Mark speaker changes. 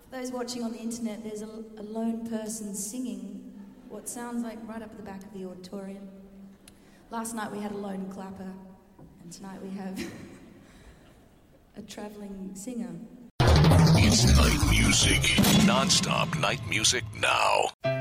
Speaker 1: Those watching on the internet, there's a lone person singing what sounds like right up at the back of the auditorium. Last night we had a lone clapper, and tonight we have a travelling singer.
Speaker 2: It's night music. Non-stop night music now.